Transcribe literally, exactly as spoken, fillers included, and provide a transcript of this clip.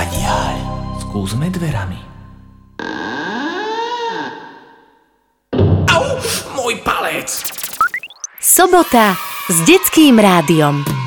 Jaj, skúsme dverami. Au, môj palec! Sobota s detským rádiom.